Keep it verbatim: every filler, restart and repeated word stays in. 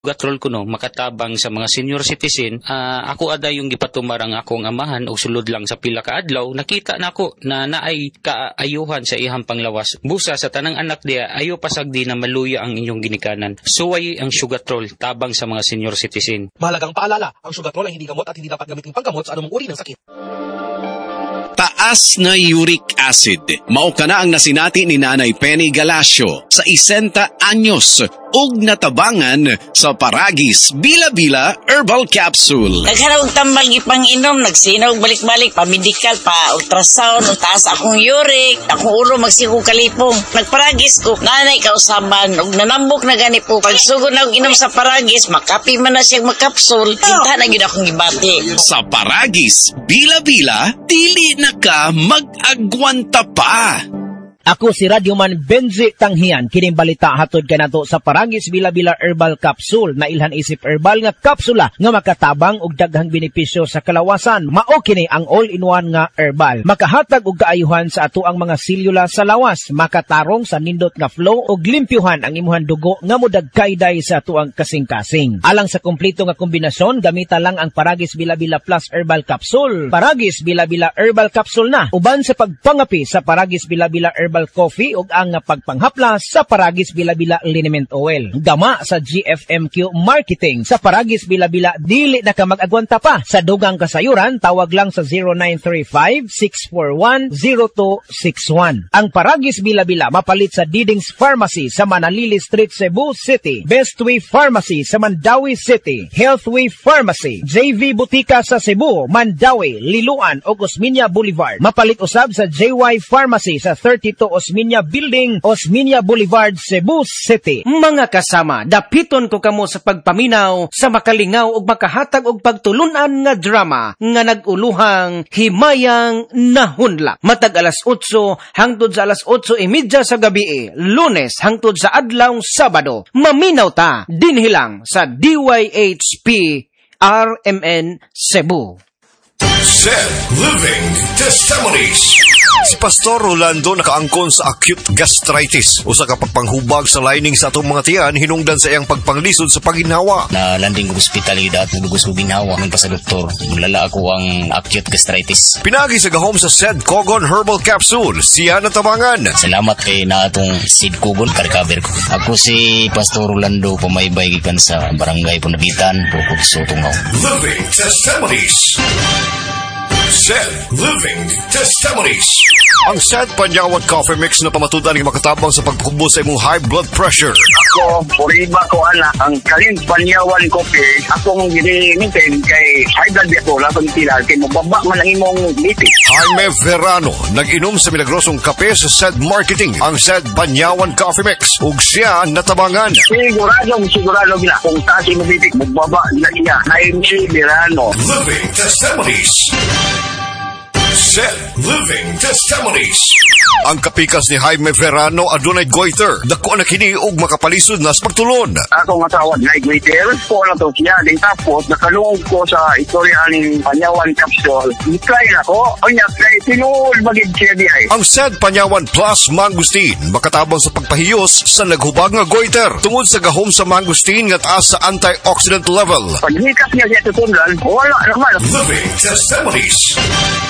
Gatrol ko no, makatabang sa mga senior citizen, uh, ako ada yung gipatumarang akong amahan o sulod lang sa pila ka adlaw, nakita na ako na naay kaayuhan sa ihang panglawas. Busa sa tanang anak dia, ayo pasagdi na maluya ang inyong ginikanan. Suway ang Sugatrol, tabang sa mga senior citizen. Mahalagang paalala, ang Sugatrol ay hindi gamot at hindi dapat gamitin panggamot sa anumang uri ng sakit. Taas na uric acid. Mao kana ang nasinati ni Nanay Penny Galasio sa isenta anyos ug natabangan sa Paragis Bila-Bila Herbal Capsule. Nagharog tambal gipang inom, nagsinaw balik-balik pa medical pa ultrasound, taas akong uric, akong ulo magsigo kalipong. Nagparagis ko, nanay kausaban ug nanambok na gani po. Pagsugod na og inom sa Paragis, makapi man na siya magkapsul, tinta na gyud akong gibati. Sa Paragis Bila-Bila, dili na ka mag-agwanta pa. Ako si Radyoman Benzi Tanghian, kining balita hatod kanato sa Paragis Bila-Bila Herbal Capsule na ilhan isip herbal nga kapsula nga makatabang og daghang benepisyo sa kalawasan. Mao kini ang all-in-one nga herbal. Makahatag og kaayuhan sa ato ang mga selula sa lawas, makatarong sa nindot nga flow og limpyuhan ang imuhang dugo nga modagkayday sa ato ang kasing-kasing. Alang sa kompleto nga kombinasyon, gamita lang ang Paragis Bila-Bila Plus Herbal Capsule. Paragis Bila-Bila Herbal Capsule na uban sa pagpangapi sa Paragis Bila-Bila Herbal Herbal Coffee ug ang pagpanghaplas sa Paragis Bila-Bila Liniment Oil. Gama sa G F M Q Marketing. Sa Paragis Bila-Bila, dili na ka mag-agwanta pa. Sa dugang kasayuran, tawag lang sa zero nine three five, six four one, zero two six one. Ang Paragis Bila-Bila mapalit sa Diding's Pharmacy sa Manalili Street, Cebu City. Bestway Pharmacy sa Mandawi City. Healthway Pharmacy, J V Butika sa Cebu, Mandawi, Liloan ug Osmeña Boulevard. Mapalit usab sa J Y Pharmacy sa thirty-two Osmeña Building, Osmeña Boulevard, Cebu City. Mga kasama, dapiton ko kamo sa pagpaminaw, sa makalingaw ug makahatag og pagtulunan nga drama nga naguluhang Himayang Nahunlak. Matag alas otso hangtod sa alas otso e media sa gabi, Lunes hangtod sa adlaw Sabado. Maminaw ta dinhi lang sa D Y H P R M N Cebu. Zed Living Testimonies. Si Pastor Rolando nakaangkon sa acute gastritis. Usa ka pagpanghubag sa lining sa atong mga tiyan hinungdan sa iyang pagpanglisod sa pagginhawa. Na landing ko hospital ida at nagugos ko ginhawa ng pa sa doktor. Mulala ako ang acute gastritis. Pinagi sa gahom sa Zed Cogon Herbal Capsule. Siya natabangan. Salamat kay na atong Zed Cogon ka-recover ko. Ako si Pastor Rolando, pamaybay gikan sa Barangay Punabitan, Bukod sa Tungaw. Living Testimonies. Zed Living Testimonies. Ang Zed Panyawan Coffee Mix na pamatudan ng makatabang sa pagpakubo sa imong high blood pressure. Ako, puriba ko anak, ang kaling Panyawan Coffee, akong ginimintin kay high blood ako, lapang tila, kay mababa man ang imong lipid. Jaime Verano, nag-inom sa milagrosong kape sa Zed Marketing, ang Zed Panyawan Coffee Mix, ug siya natabangan. Sigurado, sigurado gina, kung tasi mo lipid, mababa na siya. Jaime Verano. Living Testimonies. Zed Living Testimonies. Ang kapikas ni Jaime Verano adunay goiter. Dako na kini og makapalisod na sa pagtulon. Ako nga tawag na goiter. Po na to siya. Din tapos nakalungog ko sa istorya ng Panyawan Capsule. I-try na ko. O niya, try. Tinuol magig siya di ay. Ang Zed Panyawan Plus Mangustin makatabang sa pagpahiyos sa naghubag nga goiter. Tungod sa gahom sa mangustin nga taas sa antioxidant level. Paghikas niya siya tutundan, wala naman. Living Testimonies.